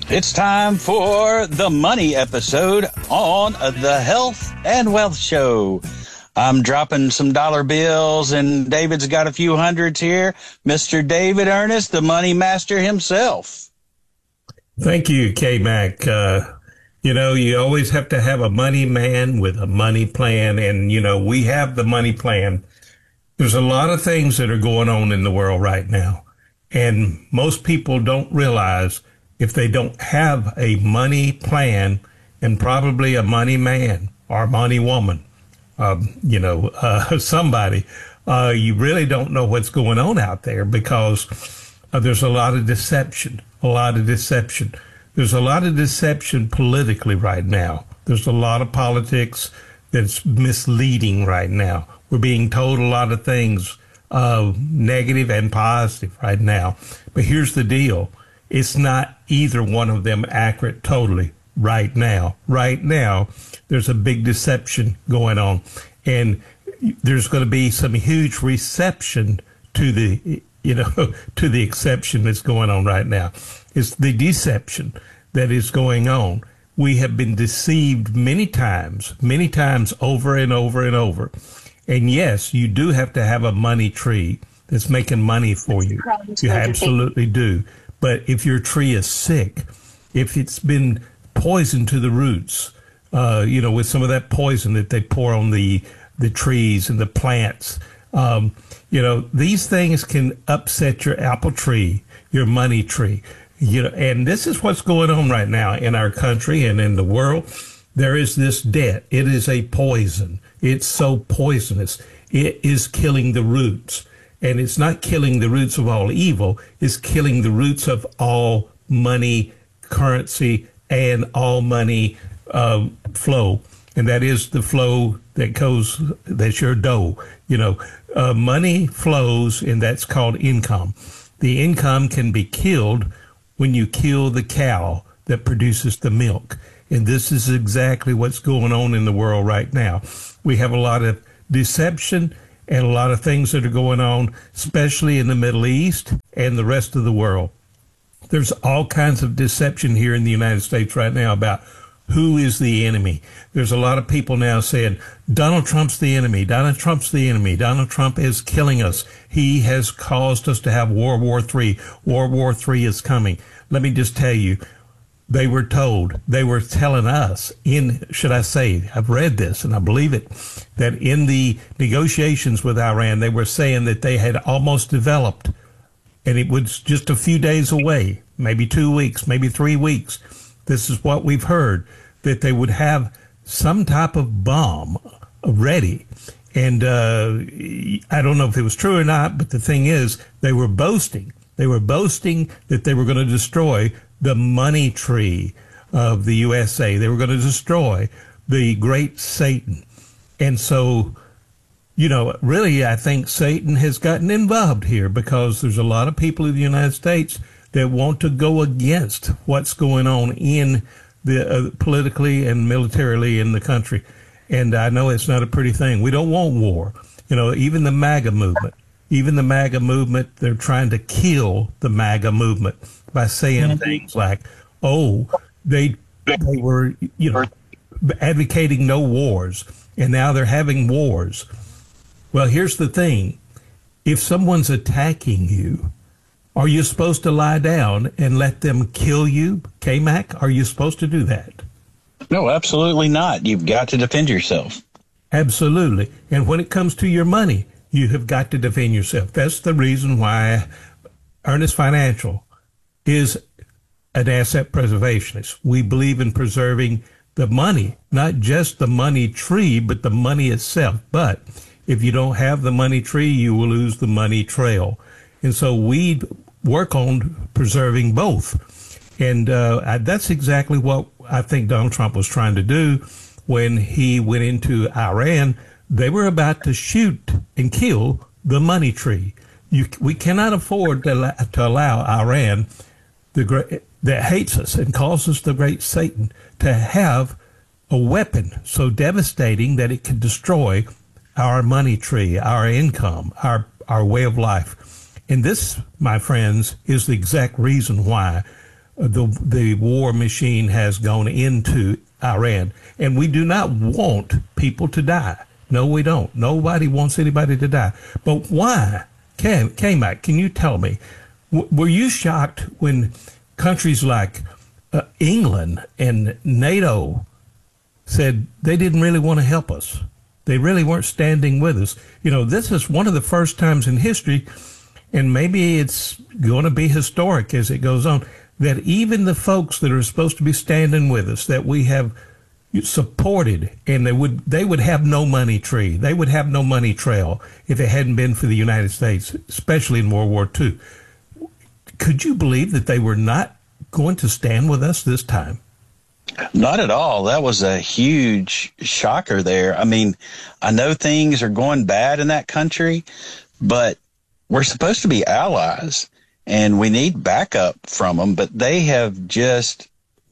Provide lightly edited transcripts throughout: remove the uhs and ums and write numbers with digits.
It's time for the money episode on the Health and Wealth Show. I'm dropping some dollar bills, and David's got a few hundreds here. Mr. David Ernest, the money master himself. Thank you, K-Mac. You always have to have a money man with a money plan, and, we have the money plan. There's a lot of things that are going on in the world right now, and most people don't realize if they don't have a money plan and probably a money man or money woman, somebody, you really don't know what's going on out there because there's a lot of deception, There's a lot of deception politically right now. There's a lot of politics that's misleading right now. We're being told a lot of things, negative and positive right now. But here's the deal. It's not either one of them accurate totally right now. Right now, there's a big deception going on, and there's going to be some huge reception to the, to the exception that's going on right now. It's the deception that is going on. We have been deceived many times over and over and over. And yes, you do have to have a money tree that's making money for you. You absolutely do. But if your tree is sick, if it's been poisoned to the roots, with some of that poison that they pour on the trees and the plants, these things can upset your apple tree, your money tree. And this is what's going on right now in our country and in the world. There is this debt. It is a poison. It's so poisonous. It is killing the roots. And it's not killing the roots of all evil. It's killing the roots of all money, currency, and all money flow. And that is the flow that goes, that's your dough. Money flows, and that's called income. The income can be killed when you kill the cow that produces the milk. And this is exactly what's going on in the world right now. We have a lot of deception and a lot of things that are going on, especially in the Middle East and the rest of the world. There's all kinds of deception here in the United States right now about who is the enemy. There's a lot of people now saying, Donald Trump's the enemy. Donald Trump's the enemy. Donald Trump is killing us. He has caused us to have World War III. World War III is coming. Let me just tell you, they were telling us I've read this and I believe it, that in the negotiations with Iran, they were saying that they had almost developed, and it was just a few days away, maybe 2 weeks, maybe 3 weeks. This is what we've heard, that they would have some type of bomb ready. And I don't know if it was true or not, but the thing is, they were boasting. They were boasting that they were going to destroy the money tree of the USA. They were going to destroy the great Satan. And so, really, I think Satan has gotten involved here because there's a lot of people in the United States that want to go against what's going on in the politically and militarily in the country. And I know it's not a pretty thing. We don't want war. Even the MAGA movement, they're trying to kill the MAGA movement by saying things like, they were, advocating no wars, and now they're having wars. Well, here's the thing. If someone's attacking you, are you supposed to lie down and let them kill you, K-Mac? Are you supposed to do that? No, absolutely not. You've got to defend yourself. Absolutely. And when it comes to your money, you have got to defend yourself. That's the reason why Ernest Financial is an asset preservationist. We believe in preserving the money, not just the money tree, but the money itself. But if you don't have the money tree, you will lose the money trail. And so we work on preserving both. And that's exactly what I think Donald Trump was trying to do when he went into Iran. They were about to shoot and kill the money tree. We cannot afford to allow Iran, that hates us and calls us the great Satan, to have a weapon so devastating that it can destroy our money tree, our income, our way of life. And this, my friends, is the exact reason why the war machine has gone into Iran. And we do not want people to die. No, we don't. Nobody wants anybody to die. But why? K-Mac, can you tell me, were you shocked when countries like England and NATO said they didn't really want to help us? They really weren't standing with us. You know, this is one of the first times in history, and maybe it's going to be historic as it goes on, that even the folks that are supposed to be standing with us, that we have supported, and they would have no money tree. They would have no money trail if it hadn't been for the United States, especially in World War II. Could you believe that they were not going to stand with us this time? Not at all. That was a huge shocker there. I mean, I know things are going bad in that country, but we're supposed to be allies and we need backup from them, but they have just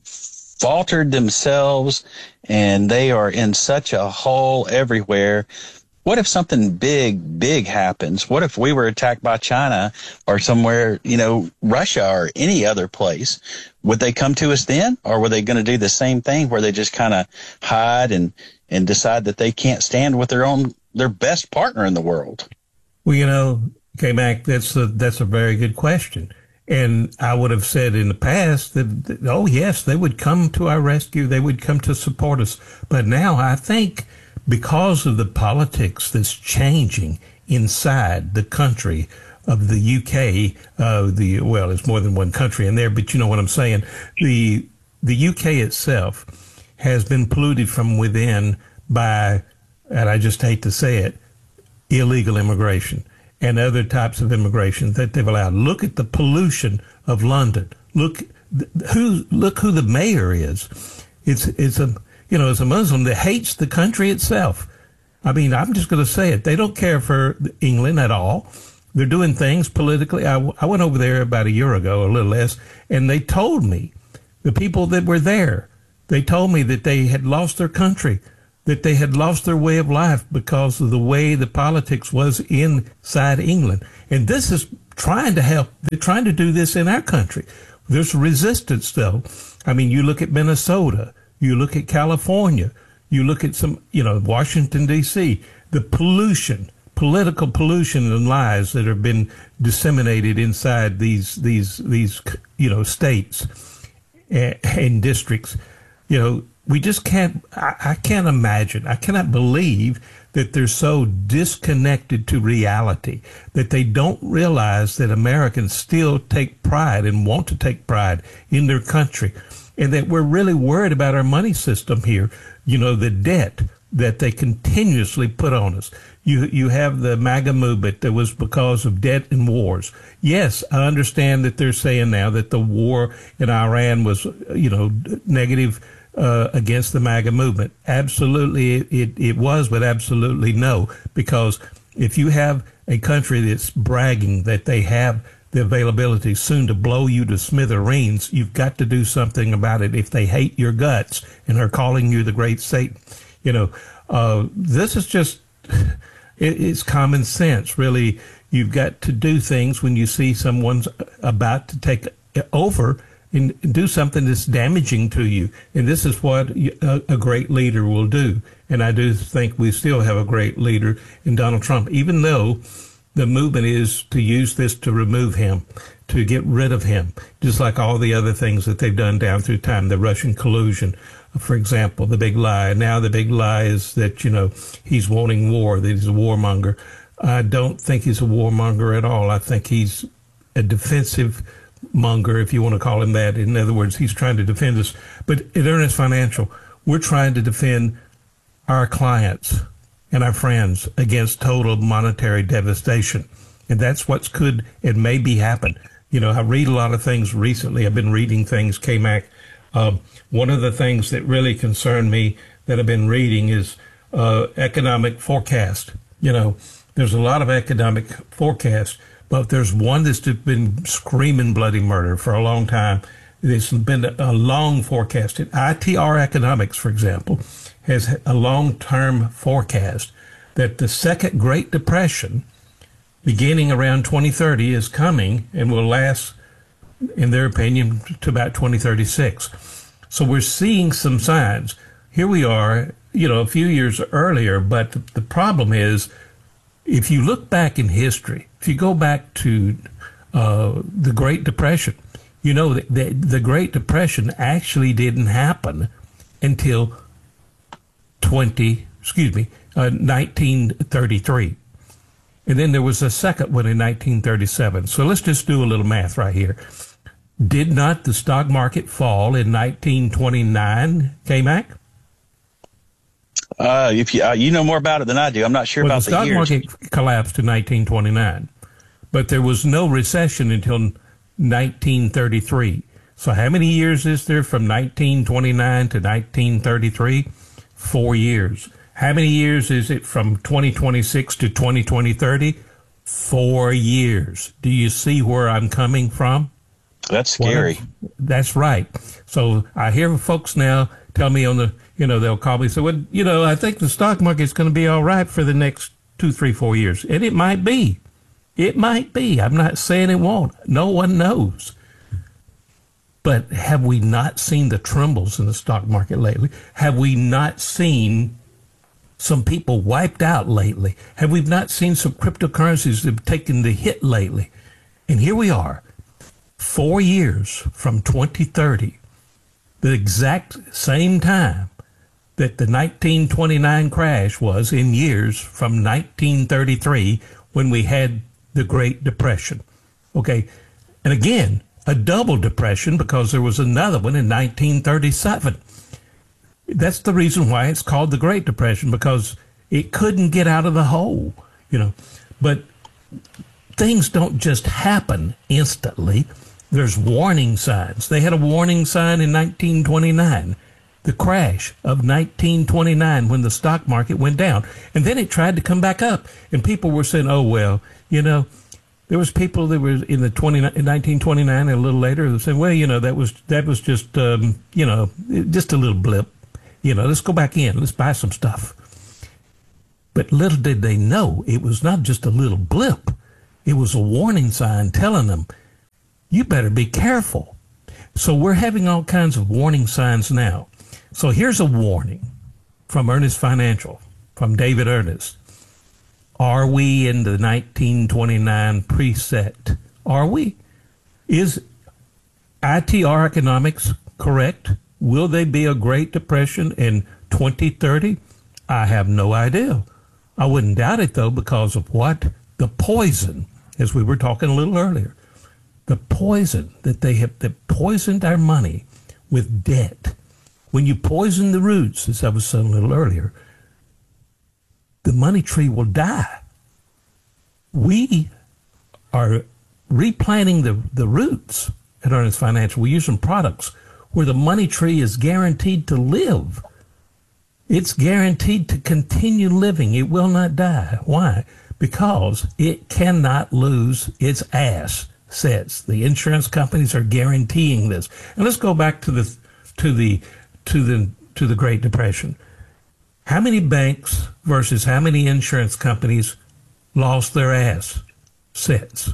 faltered themselves and they are in such a hole everywhere. What if something big happens? What if we were attacked by China or somewhere, Russia or any other place? Would they come to us then? Or were they going to do the same thing where they just kind of hide and decide that they can't stand with their best partner in the world? Well, K-Mac, that's a very good question. And I would have said in the past that, oh, yes, they would come to our rescue. They would come to support us. But now I think because of the politics that's changing inside the country of the UK, it's more than one country in there, but you know what I'm saying. The UK itself has been polluted from within by, and I just hate to say it, illegal immigration and other types of immigration that they've allowed. Look at the pollution of London. Look who the mayor is. It's a Muslim that hates the country itself. I mean, I'm just going to say it. They don't care for England at all. They're doing things politically. I went over there about a year ago, a little less, and they told me, the people that were there, they told me that they had lost their country, that they had lost their way of life because of the way the politics was inside England. And this is trying to help. They're trying to do this in our country. There's resistance, though. I mean, you look at Minnesota. You look at California, you look at Washington, D.C., the pollution, political pollution and lies that have been disseminated inside these states and districts. We just can't, I can't imagine, I cannot believe that they're so disconnected to reality, that they don't realize that Americans still take pride and want to take pride in their country. And that we're really worried about our money system here, the debt that they continuously put on us. You have the MAGA movement that was because of debt and wars. Yes, I understand that they're saying now that the war in Iran was, negative against the MAGA movement. Absolutely, it was, but absolutely no. Because if you have a country that's bragging that they have the availability soon to blow you to smithereens, you've got to do something about it if they hate your guts and are calling you the great Satan. This is just, it's common sense, really. You've got to do things when you see someone's about to take over and do something that's damaging to you. And this is what a great leader will do. And I do think we still have a great leader in Donald Trump, even though the movement is to use this to remove him, to get rid of him, just like all the other things that they've done down through time, the Russian collusion, for example, the big lie. Now the big lie is that, he's wanting war, that he's a warmonger. I don't think he's a warmonger at all. I think he's a defensive monger, if you want to call him that. In other words, he's trying to defend us. But at Earnest Financial, we're trying to defend our clients and our friends against total monetary devastation. And that's what's could and maybe happen. I read a lot of things recently. I've been reading things, K-Mac. One of the things that really concern me that I've been reading is economic forecast. There's a lot of economic forecast, but there's one that's been screaming bloody murder for a long time. There's been a long forecast. ITR Economics, for example, has a long-term forecast that the second Great Depression, beginning around 2030, is coming and will last in their opinion, to about 2036. So we're seeing some signs. Here we are, a few years earlier, but the problem is, if you look back in history, if you go back to the Great Depression, the Great Depression actually didn't happen until 1933. And then there was a second one in 1937. So let's just do a little math right here. Did not the stock market fall in 1929, K-Mac? If you know more about it than I do, I'm not sure about the years. The stock market collapsed in 1929, but there was no recession until 1933. So how many years is there from 1929 to 1933? 4 years. How many years is it from 2026 to 2030? 4 years. Do you see where I'm coming from? That's scary. That's right. So I hear folks now tell me they'll call me and say, well, I think the stock market's going to be all right for the next 2, 3, 4 years. And it might be. It might be. I'm not saying it won't. No one knows. But have we not seen the trembles in the stock market lately? Have we not seen some people wiped out lately? Have we not seen some cryptocurrencies that have taken the hit lately? And here we are, 4 years from 2030, the exact same time that the 1929 crash was in years from 1933 when we had the Great Depression. Okay, and again, a double depression because there was another one in 1937. That's the reason why it's called the Great Depression, because it couldn't get out of the hole, But things don't just happen instantly. There's warning signs. They had a warning sign in 1929, the crash of 1929 when the stock market went down. And then it tried to come back up. And people were saying, oh, well, there was people that were in 1929 and a little later that said, well, that was just, just a little blip. Let's go back in. Let's buy some stuff. But little did they know, it was not just a little blip. It was a warning sign telling them, you better be careful. So we're having all kinds of warning signs now. So here's a warning from Ernest Financial, from David Ernest. Are we in the 1929 preset? Are we? Is ITR economics correct? Will there be a Great Depression in 2030? I have no idea. I wouldn't doubt it, though, because of what? The poison, as we were talking a little earlier. The poison that that poisoned our money with debt. When you poison the roots, as I was saying a little earlier, the money tree will die. We are replanting the roots at Ernest Financial. We're using products where the money tree is guaranteed to live. It's guaranteed to continue living. It will not die. Why? Because it cannot lose its assets. The insurance companies are guaranteeing this. And let's go back to the Great Depression. How many banks versus how many insurance companies lost their assets?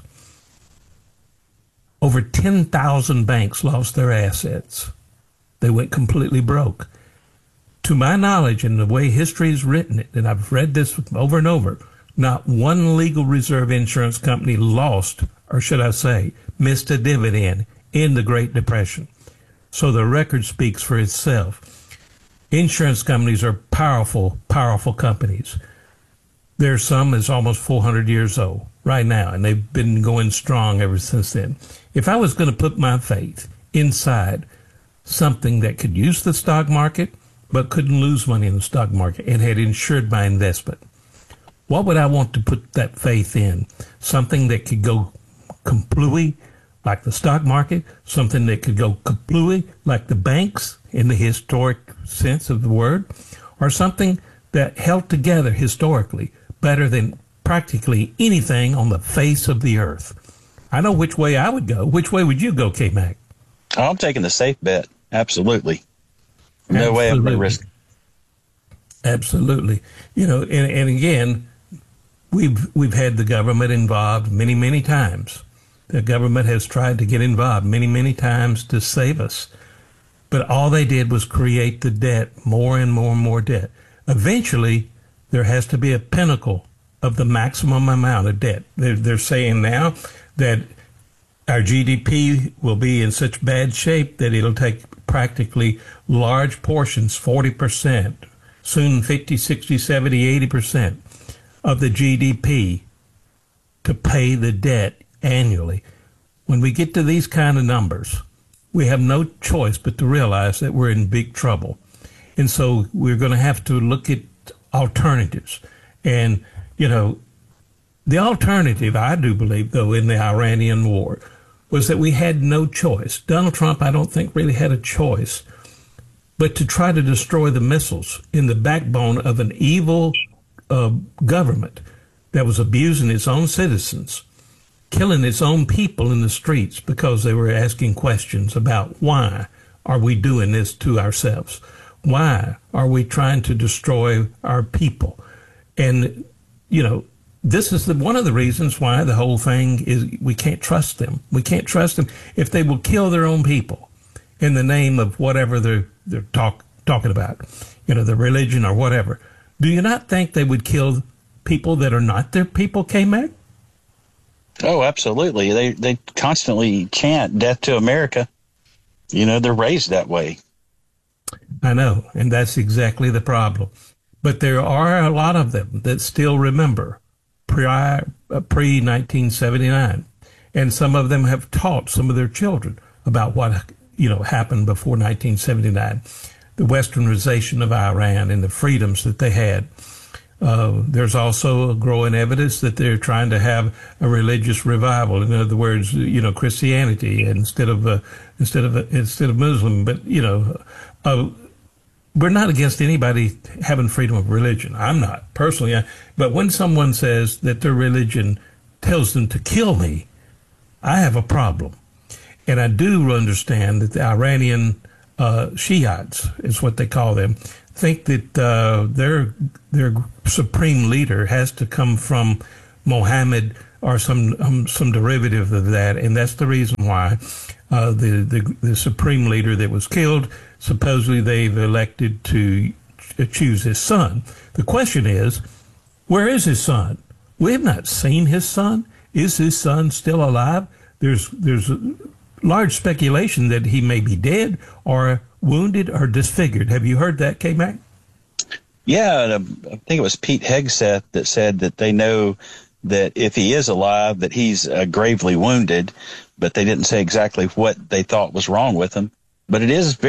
Over 10,000 banks lost their assets. They went completely broke. To my knowledge, and the way history has written it, and I've read this over and over, not one legal reserve insurance company lost, or should I say, missed a dividend in the Great Depression. So the record speaks for itself. Insurance companies are powerful, powerful companies. There's some that's almost 400 years old right now, and they've been going strong ever since then. If I was going to put my faith inside something that could use the stock market but couldn't lose money in the stock market and had insured my investment, what would I want to put that faith in? Something that could go kaplooey like the stock market, something that could go kaplooey like the banks in the historic sense of the word, or something that held together historically better than practically anything on the face of the earth. I know which way I would go. Which way would you go, K-Mac? Oh, I'm taking the safe bet. Absolutely. No way I'm going to risk. Absolutely. And again, we've had the government involved many, many times. The government has tried to get involved many, many times to save us. But all they did was create the debt, more and more and more debt. Eventually, there has to be a pinnacle of the maximum amount of debt. They're saying now that our GDP will be in such bad shape that it'll take practically large portions, 40%, soon 50, 60, 70, 80% of the GDP to pay the debt annually. When we get to these kind of numbers, we have no choice but to realize that we're in big trouble. And so we're going to have to look at alternatives. And, you know, the alternative, I do believe, though, in the Iranian war was that we had no choice. Donald Trump, I don't think, really had a choice but to try to destroy the missiles in the backbone of an evil government that was abusing its own citizens, killing its own people in the streets because they were asking questions about why are we doing this to ourselves? Why are we trying to destroy our people? And, you know, this is one of the reasons why the whole thing is we can't trust them. We can't trust them if they will kill their own people in the name of whatever they're talking about, you know, the religion or whatever. Do you not think they would kill people that are not their people, K-Mac? Oh, absolutely. They constantly chant death to America. You know, they're raised that way. I know, and that's exactly the problem. But there are a lot of them that still remember pre-1979, and some of them have taught some of their children about what, you know, happened before 1979, the westernization of Iran and the freedoms that they had. There's also a growing evidence that they're trying to have a religious revival. In other words, you know, Christianity instead of Muslim. But you know, we're not against anybody having freedom of religion. I'm not personally. But when someone says that their religion tells them to kill me, I have a problem. And I do understand that the Iranian Shiites is what they call them, think that their supreme leader has to come from Mohammed or some derivative of that, and that's the reason why the supreme leader that was killed, supposedly they've elected to choose his son. The question is, where is his son? We have not seen his son. Is his son still alive? There's large speculation that he may be dead or wounded or disfigured. Have you heard that, K-Mac? Yeah, I think it was Pete Hegseth that said that they know that if he is alive, that he's gravely wounded, but they didn't say exactly what they thought was wrong with him. But it is